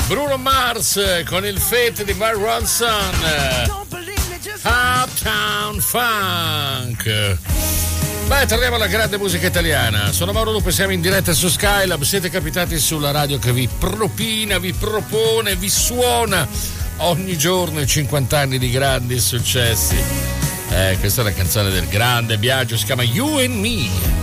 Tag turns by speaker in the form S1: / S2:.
S1: Bruno Mars con il feat di Mark Ronson, Uptown Funk. Beh, torniamo alla grande musica italiana. Sono Mauro Lupe, siamo in diretta su Skylab. Siete capitati sulla radio che vi propina, vi propone, vi suona ogni giorno i 50 anni di grandi successi. Questa è la canzone del grande Biagio, si chiama You and Me.